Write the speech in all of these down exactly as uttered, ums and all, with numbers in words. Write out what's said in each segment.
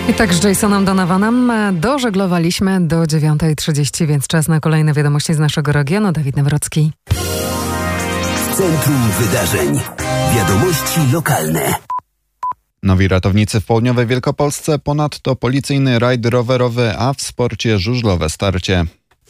I tak z Jasonem Donovanem dożeglowaliśmy do dziewiąta trzydzieści, więc czas na kolejne wiadomości z naszego regionu. Dawid Nawrocki. W centrum wydarzeń. Wiadomości lokalne. Nowi ratownicy w południowej Wielkopolsce, ponadto policyjny rajd rowerowy, a w sporcie żużlowe starcie.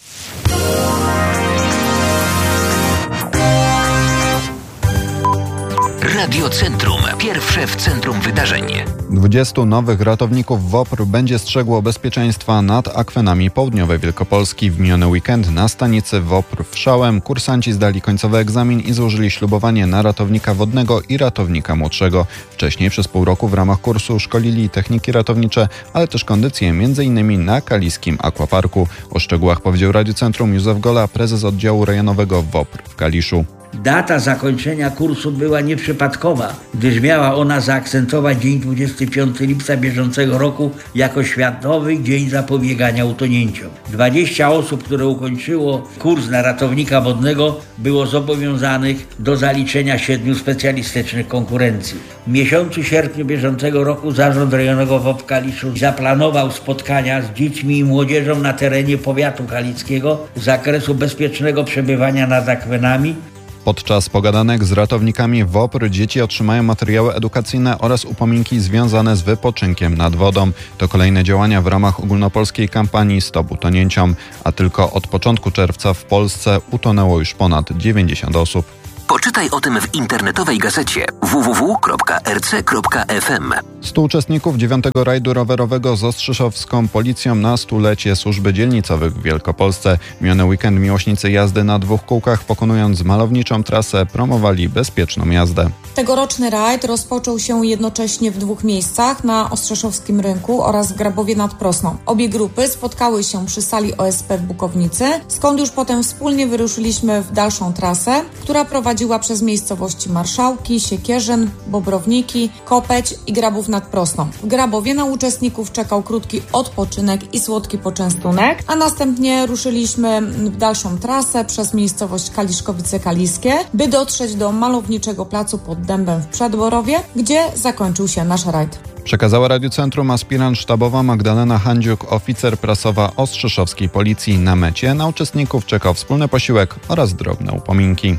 Radio Centrum. Pierwsze w centrum wydarzeń. dwudziestu nowych ratowników WOPR będzie strzegło bezpieczeństwa nad akwenami południowej Wielkopolski. W miniony weekend na stanicy WOPR w Szałem kursanci zdali końcowy egzamin i złożyli ślubowanie na ratownika wodnego i ratownika młodszego. Wcześniej przez pół roku w ramach kursu szkolili techniki ratownicze, ale też kondycję m.in. na kaliskim akwaparku. O szczegółach powiedział Radio Centrum Józef Gola, prezes oddziału rejonowego WOPR w Kaliszu. Data zakończenia kursu była nieprzypadkowa, gdyż miała ona zaakcentować dzień dwudziestego piątego lipca bieżącego roku jako Światowy Dzień Zapobiegania Utonięciom. dwadzieścia osób, które ukończyło kurs na ratownika wodnego, było zobowiązanych do zaliczenia siedmiu specjalistycznych konkurencji. W miesiącu sierpniu bieżącego roku Zarząd Rejonowy WOPR Kaliszu zaplanował spotkania z dziećmi i młodzieżą na terenie powiatu kalickiego z zakresu bezpiecznego przebywania nad akwenami. Podczas pogadanek z ratownikami WOPR dzieci otrzymają materiały edukacyjne oraz upominki związane z wypoczynkiem nad wodą. To kolejne działania w ramach ogólnopolskiej kampanii Stop Utonięciom, a tylko od początku czerwca w Polsce utonęło już ponad dziewięćdziesiąt osób. Poczytaj o tym w internetowej gazecie w w w kropka r c kropka f m. stu uczestników dziewiątego rajdu rowerowego z Ostrzeszowską Policją na stulecie służby dzielnicowych w Wielkopolsce. Miniony weekend miłośnicy jazdy na dwóch kółkach, pokonując malowniczą trasę, promowali bezpieczną jazdę. Tegoroczny rajd rozpoczął się jednocześnie w dwóch miejscach, na Ostrzeszowskim Rynku oraz w Grabowie nad Prosną. Obie grupy spotkały się przy sali O S P w Bukownicy, skąd już potem wspólnie wyruszyliśmy w dalszą trasę, która prowadziła przez miejscowości Marszałki, Siekierzyn, Bobrowniki, Kopeć i Grabów nad Prosną. W Grabowie na uczestników czekał krótki odpoczynek i słodki poczęstunek, a następnie ruszyliśmy w dalszą trasę przez miejscowość Kaliszkowice-Kaliskie, by dotrzeć do malowniczego placu pod Dębem w Przedborowie, gdzie zakończył się nasz rajd. Przekazała Radio Centrum aspirant sztabowa Magdalena Handziuk, oficer prasowa Ostrzeszowskiej Policji. Na mecie na uczestników czekał wspólny posiłek oraz drobne upominki.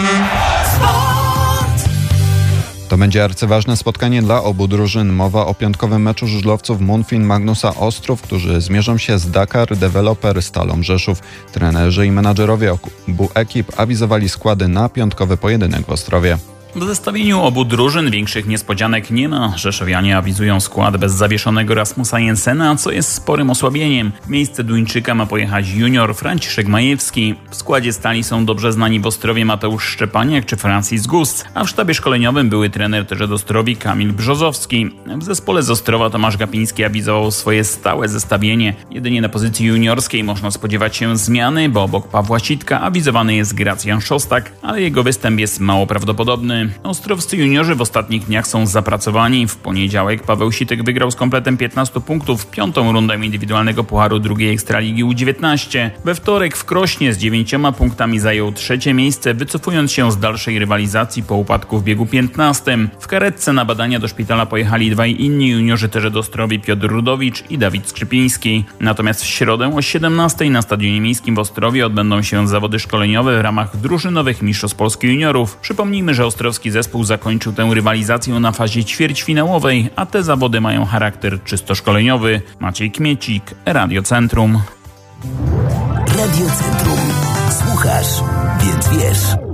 To będzie arcyważne spotkanie dla obu drużyn. Mowa o piątkowym meczu żużlowców Munfin Magnusa Ostrów, którzy zmierzą się z Dakar Developer Stalą Rzeszów. Trenerzy i menadżerowie obu ekip awizowali składy na piątkowy pojedynek w Ostrowie. W zestawieniu obu drużyn większych niespodzianek nie ma. Rzeszowianie awizują skład bez zawieszonego Rasmusa Jensena, co jest sporym osłabieniem. W miejsce Duńczyka ma pojechać junior Franciszek Majewski. W składzie stali są dobrze znani w Ostrowie Mateusz Szczepaniak czy Francis Gust, a w sztabie szkoleniowym były trener T Ż D Ostrowi Kamil Brzozowski. W zespole z Ostrowa Tomasz Gapiński awizował swoje stałe zestawienie. Jedynie na pozycji juniorskiej można spodziewać się zmiany, bo obok Pawła Sitka awizowany jest Gracjan Szostak, ale jego występ jest mało prawdopodobny. Ostrowscy juniorzy w ostatnich dniach są zapracowani. W poniedziałek Paweł Sitek wygrał z kompletem piętnastu punktów piątą rundę indywidualnego Pucharu drugiej Ekstraligi U dziewiętnaście. We wtorek w Krośnie z dziewięcioma punktami zajął trzecie miejsce, wycofując się z dalszej rywalizacji po upadku w biegu piętnastym. W karetce na badania do szpitala pojechali dwaj inni juniorzy T Ż D Ostrowi, Piotr Rudowicz i Dawid Skrzypiński. Natomiast w środę o siedemnastej na Stadionie Miejskim w Ostrowie odbędą się zawody szkoleniowe w ramach drużynowych Mistrzostw Polski Juniorów. Przypomnijmy, że Ostrowski zespół zakończył tę rywalizację na fazie ćwierćfinałowej, a te zawody mają charakter czysto szkoleniowy. Maciej Kmiecik, Radio Centrum. Radio Centrum. Słuchasz, więc wiesz.